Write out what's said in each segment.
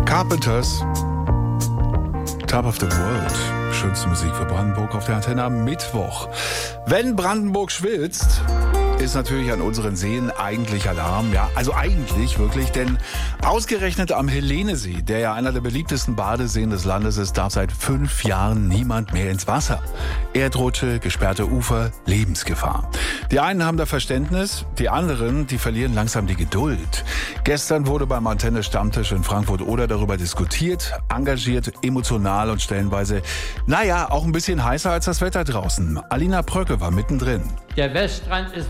Carpenters, Top of the World. Schönste Musik für Brandenburg auf der Antenne am Mittwoch. Wenn Brandenburg schwitzt, ist natürlich an unseren Seen eigentlich Alarm. Ja, also eigentlich wirklich, denn ausgerechnet am Helenesee, der ja einer der beliebtesten Badeseen des Landes ist, darf seit 5 Jahren niemand mehr ins Wasser. Erdrutsche, gesperrte Ufer, Lebensgefahr. Die einen haben da Verständnis, die anderen, die verlieren langsam die Geduld. Gestern wurde beim Antenne-Stammtisch in Frankfurt-Oder darüber diskutiert, engagiert, emotional und stellenweise, auch ein bisschen heißer als das Wetter draußen. Alina Pröcke war mittendrin. Der Weststrand ist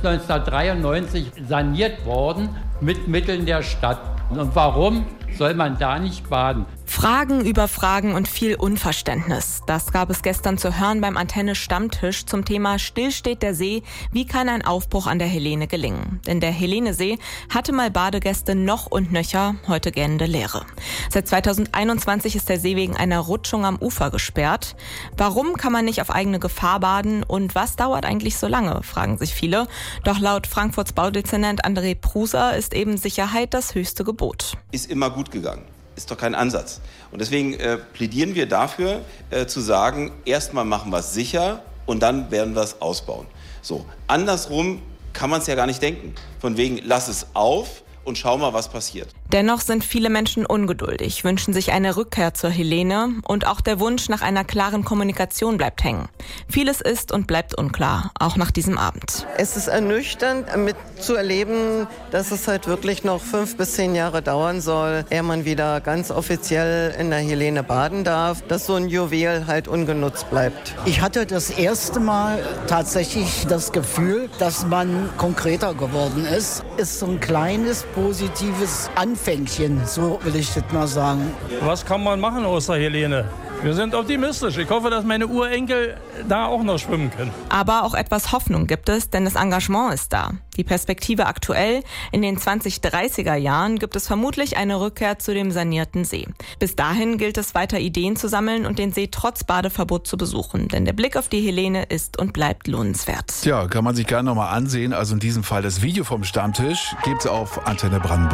1993 saniert worden mit Mitteln der Stadt. Und warum soll man da nicht baden? Fragen über Fragen und viel Unverständnis. Das gab es gestern zu hören beim Antenne-Stammtisch zum Thema Still steht der See, wie kann ein Aufbruch an der Helene gelingen? Denn der Helenesee hatte mal Badegäste noch und nöcher, heute gähnende Leere. Seit 2021 ist der See wegen einer Rutschung am Ufer gesperrt. Warum kann man nicht auf eigene Gefahr baden und was dauert eigentlich so lange, fragen sich viele. Doch laut Frankfurts Baudezernent André Pruser ist eben Sicherheit das höchste Gebot. Ist immer gut gegangen. Ist doch kein Ansatz. Und deswegen plädieren wir dafür, zu sagen, erstmal machen wir es sicher und dann werden wir es ausbauen. So, andersrum kann man es ja gar nicht denken. Von wegen, lass es auf und schau mal, was passiert. Dennoch sind viele Menschen ungeduldig, wünschen sich eine Rückkehr zur Helene und auch der Wunsch nach einer klaren Kommunikation bleibt hängen. Vieles ist und bleibt unklar, auch nach diesem Abend. Es ist ernüchternd zu erleben, dass es halt wirklich noch 5 bis 10 Jahre dauern soll, ehe man wieder ganz offiziell in der Helene baden darf, dass so ein Juwel halt ungenutzt bleibt. Ich hatte das erste Mal tatsächlich das Gefühl, dass man konkreter geworden ist. Ist so ein kleines positives Anfängchen, so will ich das mal sagen. Was kann man machen aus der Helene? Wir sind optimistisch. Ich hoffe, dass meine Urenkel da auch noch schwimmen können. Aber auch etwas Hoffnung gibt es, denn das Engagement ist da. Die Perspektive aktuell, in den 2030er Jahren gibt es vermutlich eine Rückkehr zu dem sanierten See. Bis dahin gilt es weiter Ideen zu sammeln und den See trotz Badeverbot zu besuchen. Denn der Blick auf die Helene ist und bleibt lohnenswert. Ja, kann man sich gerne nochmal ansehen. Also in diesem Fall das Video vom Stammtisch gibt's auf Antenne Brandenburg.